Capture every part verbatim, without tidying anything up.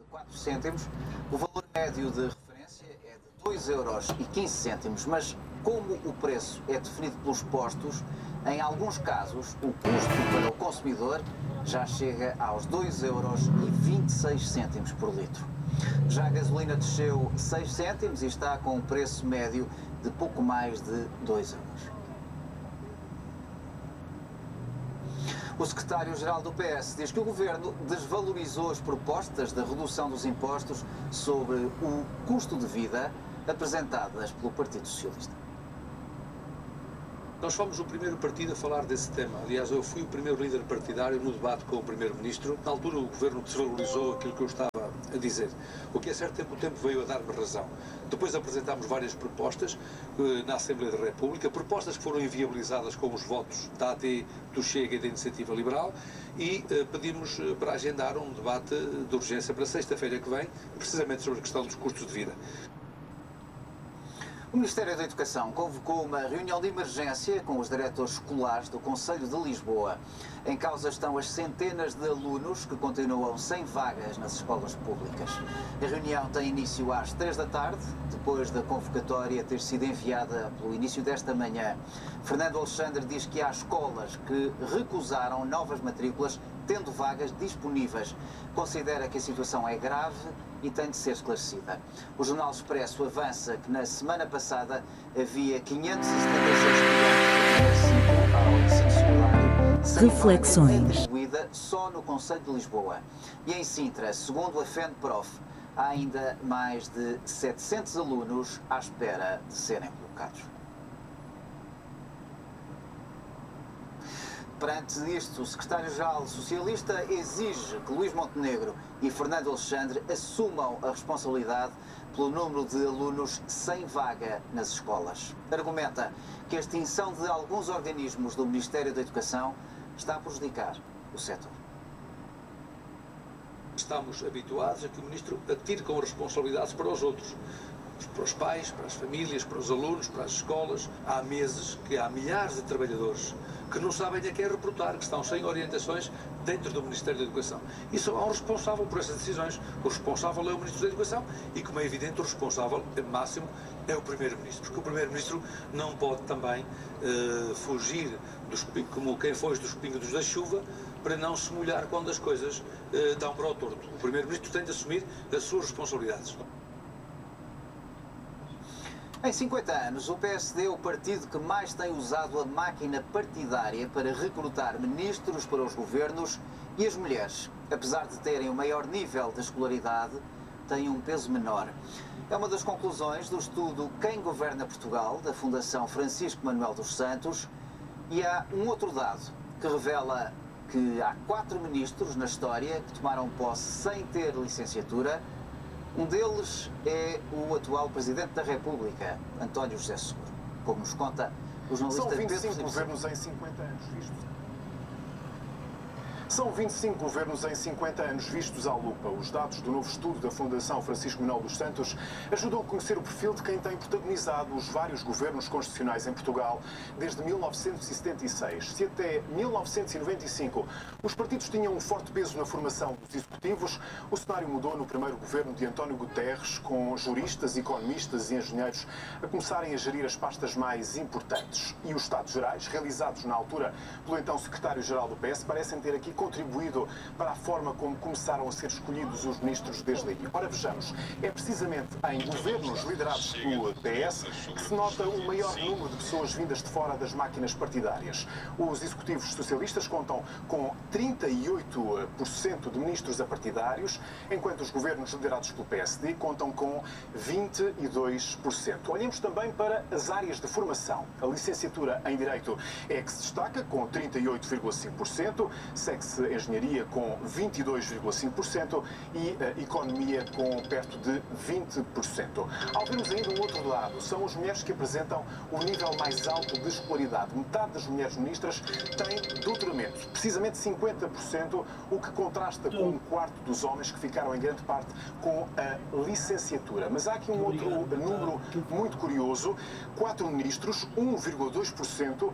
quatro cêntimos, o valor médio de referência é de dois euros e quinze cêntimos, mas como o preço é definido pelos postos, em alguns casos o custo para o consumidor já chega aos dois euros e vinte e seis cêntimos por litro. Já a gasolina desceu seis cêntimos e está com um preço médio de pouco mais de dois euros. O secretário-geral do P S diz que o governo desvalorizou as propostas da redução dos impostos sobre o custo de vida apresentadas pelo Partido Socialista. Nós fomos o primeiro partido a falar desse tema. Aliás, eu fui o primeiro líder partidário no debate com o primeiro-ministro. Na altura, o governo desvalorizou aquilo que eu estava a dizer. O que é certo é que o tempo veio a dar-me razão. Depois apresentámos várias propostas eh, na Assembleia da República, propostas que foram inviabilizadas com os votos da A D, do Chega e da Iniciativa Liberal, e eh, pedimos eh, para agendar um debate de urgência para sexta-feira que vem, precisamente sobre a questão dos custos de vida. O Ministério da Educação convocou uma reunião de emergência com os diretores escolares do Conselho de Lisboa. Em causa estão as centenas de alunos que continuam sem vagas nas escolas públicas. A reunião tem início às três da tarde, depois da convocatória ter sido enviada pelo início desta manhã. Fernando Alexandre diz que há escolas que recusaram novas matrículas, tendo vagas disponíveis. Considera que a situação é grave e tem de ser esclarecida. O Jornal Expresso avança que na semana passada havia quinhentos e setenta e seis estudantes ao ensino secundário sem Reflexões. atribuída só no Conselho de Lisboa. E em Sintra, segundo a FENPROF, há ainda mais de setecentos alunos à espera de serem colocados. Perante isto, o secretário-geral socialista exige que Luís Montenegro e Fernando Alexandre assumam a responsabilidade pelo número de alunos sem vaga nas escolas. Argumenta que a extinção de alguns organismos do Ministério da Educação está a prejudicar o setor. Estamos habituados a que o Ministro atire com responsabilidades para os outros. Para os pais, para as famílias, para os alunos, para as escolas. Há meses que há milhares de trabalhadores que não sabem a quem reportar, que estão sem orientações dentro do Ministério da Educação. E só há um responsável por essas decisões. O responsável é o Ministro da Educação e, como é evidente, o responsável máximo é o Primeiro-Ministro. Porque o Primeiro-Ministro não pode também uh, fugir dos, como quem foge dos pingos da chuva para não se molhar quando as coisas uh, dão para o torto. O Primeiro-Ministro tem de assumir as suas responsabilidades. Em cinquenta anos, o P S D é o partido que mais tem usado a máquina partidária para recrutar ministros para os governos, e as mulheres, apesar de terem o maior nível de escolaridade, têm um peso menor. É uma das conclusões do estudo Quem Governa Portugal, da Fundação Francisco Manuel dos Santos, e há um outro dado que revela que há quatro ministros na história que tomaram posse sem ter licenciatura. Um deles é o atual Presidente da República, António José Seguro. Como nos conta o jornalista São vinte e cinco Pedro governos em cinquenta anos vistos. São vinte e cinco governos em cinquenta anos vistos à lupa. Os dados do novo estudo da Fundação Francisco Manuel dos Santos ajudam a conhecer o perfil de quem tem protagonizado os vários governos constitucionais em Portugal desde mil novecentos e setenta e seis. Se até mil novecentos e noventa e cinco os partidos tinham um forte peso na formação dos executivos, o cenário mudou no primeiro governo de António Guterres, com juristas, economistas e engenheiros a começarem a gerir as pastas mais importantes. E os Estados Gerais, realizados na altura pelo então secretário-geral do P S, parecem ter aqui contribuído para a forma como começaram a ser escolhidos os ministros desde aí. Ora, vejamos, é precisamente em governos liderados pelo P S que se nota o maior número de pessoas vindas de fora das máquinas partidárias. Os executivos socialistas contam com trinta e oito por cento de ministros apartidários, enquanto os governos liderados pelo P S D contam com vinte e dois por cento. Olhemos também para as áreas de formação. A licenciatura em Direito é que se destaca, com trinta e oito vírgula cinco por cento, segue-se Engenharia com vinte e dois vírgula cinco por cento e a Economia com perto de vinte por cento. Ao vermos ainda um outro lado, são as mulheres que apresentam o nível mais alto de escolaridade. Metade das mulheres ministras têm doutoramento, precisamente cinquenta por cento, o que contrasta com um quarto dos homens que ficaram em grande parte com a licenciatura. Mas há aqui um outro número muito curioso: quatro ministros, um vírgula dois por cento,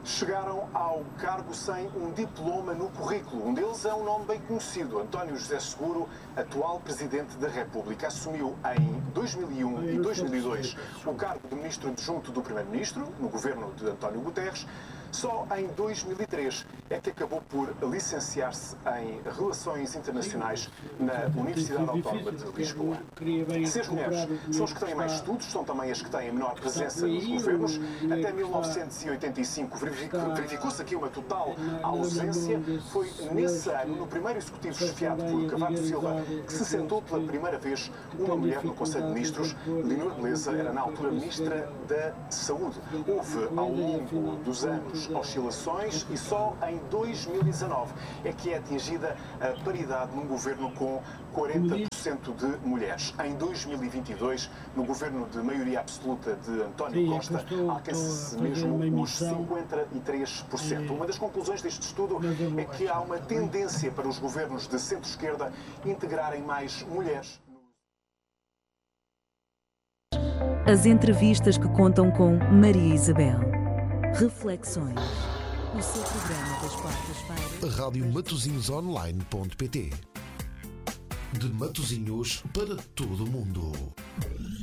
chegaram ao cargo sem um diploma no currículo. Um deles é um nome bem conhecido, António José Seguro, atual Presidente da República. Assumiu em dois mil e um e dois mil e dois o cargo de Ministro Adjunto do Primeiro-Ministro, no governo de António Guterres. Só em dois mil e três é que acabou por licenciar-se em Relações Internacionais na Universidade Autónoma de Lisboa. Seis mulheres são as que têm mais estudos, são também as que têm menor presença nos governos. Até mil novecentos e oitenta e cinco verificou-se aqui uma total ausência. Foi nesse ano, no primeiro executivo chefiado por Cavaco Silva, que se sentou pela primeira vez uma mulher no Conselho de Ministros. Leonor Beleza era na altura Ministra da Saúde. Houve, ao longo dos anos, oscilações e só em dois mil e dezanove é que é atingida a paridade num governo com quarenta por cento de mulheres. Em dois mil e vinte e dois, no governo de maioria absoluta de António Costa, alcança-se mesmo os cinquenta e três por cento. Uma das conclusões deste estudo é que há uma tendência para os governos de centro-esquerda integrarem mais mulheres. As entrevistas que contam com Maria Isabel. Reflexões. O seu programa das quartas-feiras. Rádio Matosinhos Online ponto pt. De Matosinhos para todo o mundo.